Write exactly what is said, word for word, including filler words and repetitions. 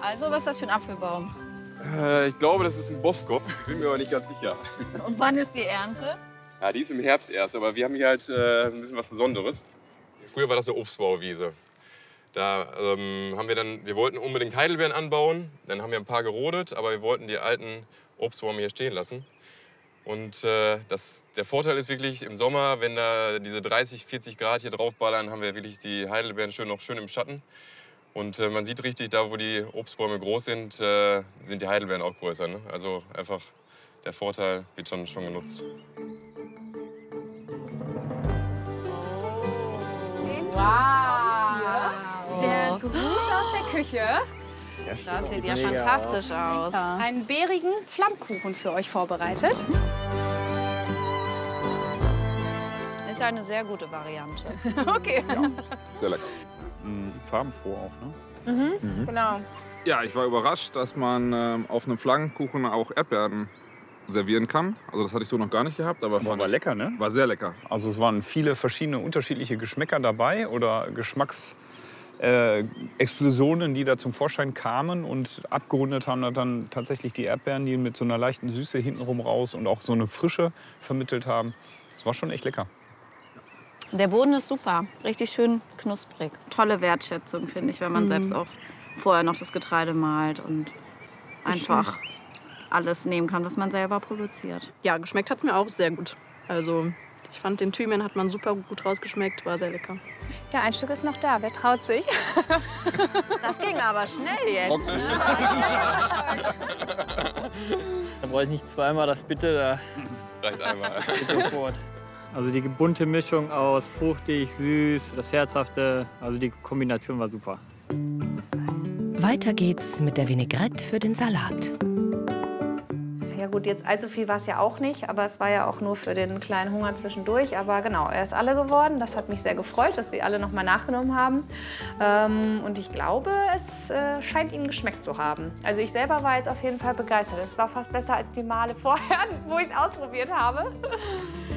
Also, was ist das für ein Apfelbaum? Äh, ich glaube, das ist ein Boskop. Bin mir aber nicht ganz sicher. Und wann ist die Ernte? Ja, die ist im Herbst erst, aber wir haben hier halt äh, ein bisschen was Besonderes. Früher war das eine Obstbauwiese. Da ähm, haben wir dann, wir wollten unbedingt Heidelbeeren anbauen. Dann haben wir ein paar gerodet, aber wir wollten die alten Obstbäume hier stehen lassen. Und äh, das, der Vorteil ist wirklich im Sommer, wenn da diese dreißig, vierzig Grad hier draufballern, haben wir wirklich die Heidelbeeren schön, noch schön im Schatten. Und äh, man sieht richtig, da wo die Obstbäume groß sind, äh, sind die Heidelbeeren auch größer. Ne? Also einfach der Vorteil wird schon, schon genutzt. Wow! Der Gruß aus der Küche. Das sieht ja fantastisch aus. Einen bärigen Flammkuchen für euch vorbereitet. Ist ja eine sehr gute Variante. Okay. Sehr lecker. Mhm, farbenfroh auch, ne? Mhm, mhm. Genau. Ja, ich war überrascht, dass man ähm, auf einem Flammkuchen auch Erdbeeren servieren kann. Also das hatte ich so noch gar nicht gehabt, aber, Aber fand war ich, lecker, ne? war sehr lecker. Also es waren viele verschiedene unterschiedliche Geschmäcker dabei oder Geschmacksexplosionen, die da zum Vorschein kamen, und abgerundet haben dann tatsächlich die Erdbeeren, die mit so einer leichten Süße hintenrum raus und auch so eine Frische vermittelt haben. Das war schon echt lecker. Der Boden ist super, richtig schön knusprig. Tolle Wertschätzung, finde ich, wenn man Mhm. selbst auch vorher noch das Getreide mahlt und einfach alles nehmen kann, was man selber produziert. Ja, geschmeckt hat es mir auch sehr gut. Also ich fand, den Thymian hat man super gut rausgeschmeckt, war sehr lecker. Ja, ein Stück ist noch da. Wer traut sich? Das ging aber schnell jetzt. Ne? Da brauche ich nicht zweimal das Bitte, da Reicht einmal. geht sofort. Also die bunte Mischung aus fruchtig, süß, das Herzhafte, also die Kombination war super. Weiter geht's mit der Vinaigrette für den Salat. Ja gut, jetzt allzu viel war es ja auch nicht, aber es war ja auch nur für den kleinen Hunger zwischendurch. Aber genau, er ist alle geworden. Das hat mich sehr gefreut, dass Sie alle noch mal nachgenommen haben. Ähm, und ich glaube, es äh, scheint Ihnen geschmeckt zu haben. Also ich selber war jetzt auf jeden Fall begeistert. Es war fast besser als die Male vorher, wo ich es ausprobiert habe.